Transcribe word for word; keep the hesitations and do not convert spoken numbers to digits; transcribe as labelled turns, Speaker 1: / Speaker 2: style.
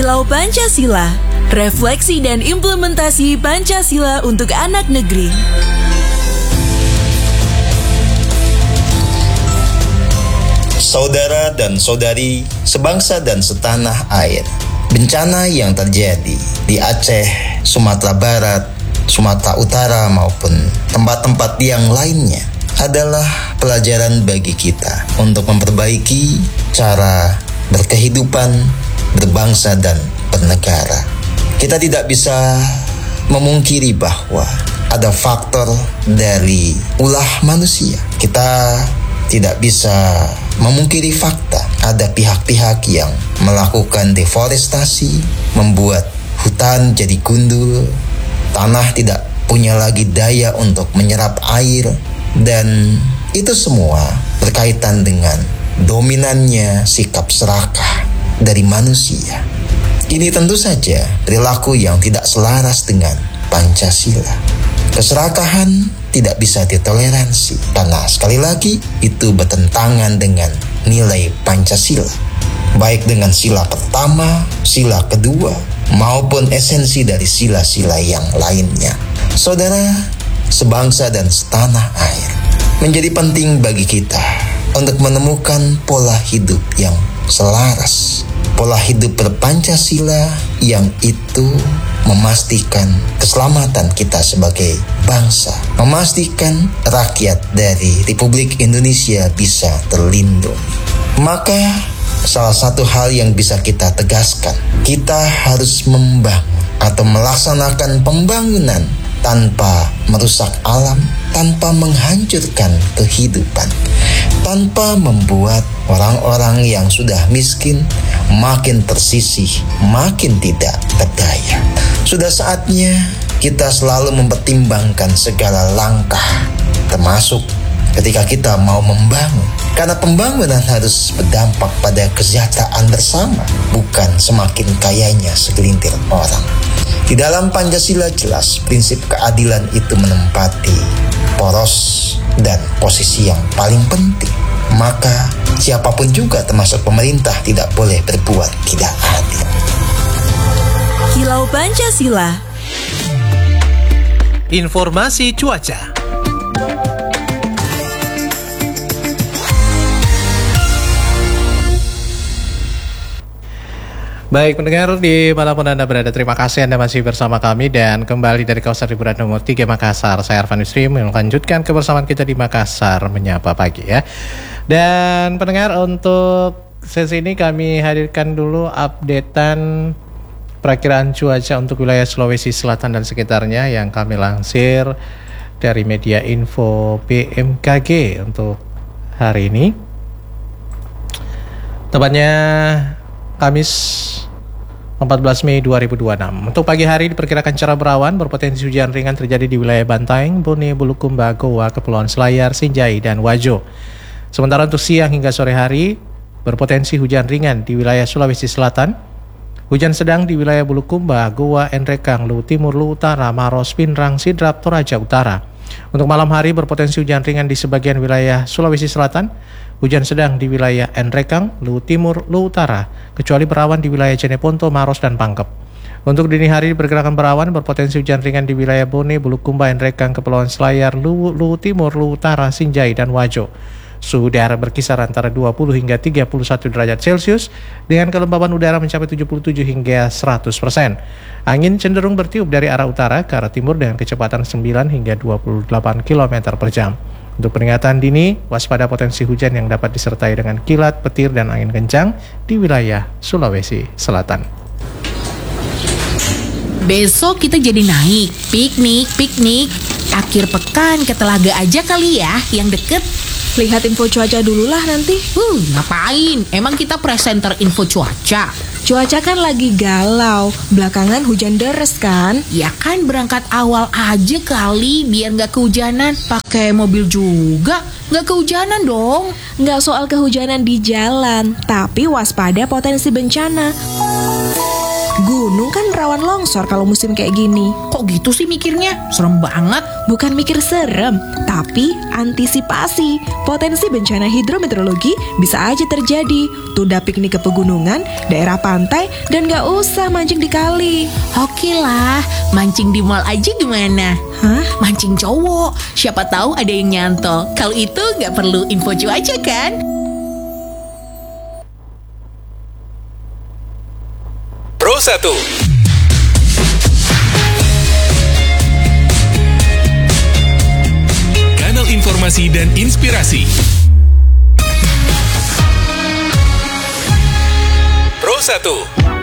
Speaker 1: Kilau Pancasila, refleksi dan implementasi Pancasila untuk anak negeri.
Speaker 2: Saudara dan saudari, sebangsa dan setanah air, bencana yang terjadi di Aceh, Sumatera Barat, Sumatera Utara maupun tempat-tempat yang lainnya adalah pelajaran bagi kita untuk memperbaiki cara berkehidupan, berbangsa dan bernegara. Kita tidak bisa memungkiri bahwa ada faktor dari ulah manusia. Kita tidak bisa memungkiri fakta ada pihak-pihak yang melakukan deforestasi, membuat hutan jadi gundul, tanah tidak punya lagi daya untuk menyerap air, dan itu semua berkaitan dengan dominannya sikap serakah dari manusia. Ini tentu saja perilaku yang tidak selaras dengan Pancasila. Keserakahan tidak bisa ditoleransi karena sekali lagi itu bertentangan dengan nilai Pancasila, baik dengan sila pertama, sila kedua, maupun esensi dari sila-sila yang lainnya. Saudara, sebangsa dan setanah air, menjadi penting bagi kita untuk menemukan pola hidup yang selaras, pola hidup berpancasila yang itu memastikan keselamatan kita sebagai bangsa, memastikan rakyat dari Republik Indonesia bisa terlindungi. Maka salah satu hal yang bisa kita tegaskan, kita harus membangun atau melaksanakan pembangunan tanpa merusak alam, tanpa menghancurkan kehidupan, tanpa membuat orang-orang yang sudah miskin makin tersisih, makin tidak berdaya. Sudah saatnya kita selalu mempertimbangkan segala langkah, termasuk ketika kita mau membangun. Karena pembangunan harus berdampak pada kesejahteraan bersama, bukan semakin kayanya segelintir orang. Di dalam Pancasila jelas prinsip keadilan itu menempati poros dan posisi yang paling penting. Maka siapapun juga termasuk pemerintah tidak boleh berbuat tidak adil.
Speaker 1: Kilau Pancasila.
Speaker 3: Informasi cuaca. Baik pendengar di manapun Anda berada, terima kasih Anda masih bersama kami dan kembali dari kawasan hiburan nomor tiga Makassar. Saya Arvan Yusri melanjutkan kebersamaan kita di Makassar Menyapa Pagi ya. Dan pendengar, untuk sesi ini kami hadirkan dulu updatean perakiraan cuaca untuk wilayah Sulawesi Selatan dan sekitarnya yang kami lansir dari media info B M K G untuk hari ini. Tepatnya Kamis empat belas Mei dua ribu dua puluh enam. Untuk pagi hari diperkirakan cerah berawan, berpotensi hujan ringan terjadi di wilayah Bantaeng, Bone, Bulukumba, Goa, Kepulauan Selayar, Sinjai, dan Wajo. Sementara untuk siang hingga sore hari, berpotensi hujan ringan di wilayah Sulawesi Selatan, hujan sedang di wilayah Bulukumba, Goa, Enrekang, Luwu Timur, Luwu Utara, Maros, Pinrang, Sidrap, Toraja Utara. Untuk malam hari berpotensi hujan ringan di sebagian wilayah Sulawesi Selatan, hujan sedang di wilayah Enrekang, Luwu Timur, Luwu Utara, kecuali berawan di wilayah Jeneponto, Maros, dan Pangkep. Untuk dini hari diperkirakan berawan, berpotensi hujan ringan di wilayah Bone, Bulukumba, Enrekang, Kepulauan Selayar, Luwu, Luwu Timur, Luwu Utara, Sinjai, dan Wajo. Suhu udara berkisar antara dua puluh hingga tiga puluh satu derajat Celcius dengan kelembaban udara mencapai tujuh puluh tujuh hingga seratus persen. Angin cenderung bertiup dari arah utara ke arah timur dengan kecepatan sembilan hingga dua puluh delapan kilometer per jam. Untuk peringatan dini, waspada potensi hujan yang dapat disertai dengan kilat, petir, dan angin kencang di wilayah Sulawesi Selatan.
Speaker 4: Besok kita jadi naik piknik, piknik. Akhir pekan ke Telaga aja kali ya, yang deket.
Speaker 5: Lihat info cuaca dulu lah nanti.
Speaker 4: Uh, ngapain? Emang kita presenter info cuaca?
Speaker 5: Cuaca kan lagi galau. Belakangan hujan deres kan?
Speaker 4: Ya kan berangkat awal aja kali, biar gak kehujanan. Pakai mobil juga, gak kehujanan dong.
Speaker 5: Gak soal kehujanan di jalan, tapi waspada potensi bencana. Gunung kan rawan longsor kalau musim kayak gini.
Speaker 4: Kok gitu sih mikirnya? Serem banget.
Speaker 5: Bukan mikir serem, tapi antisipasi. Potensi bencana hidrometeorologi bisa aja terjadi. Tunda piknik ke pegunungan, daerah pantai, dan gak usah mancing di kali.
Speaker 4: Oke lah, mancing di mall aja gimana?
Speaker 5: Hah?
Speaker 4: Mancing cowok, siapa tahu ada yang nyantol. Kalau itu gak perlu info cuaca kan?
Speaker 6: Pro satu. Kanal informasi dan inspirasi. Pro satu.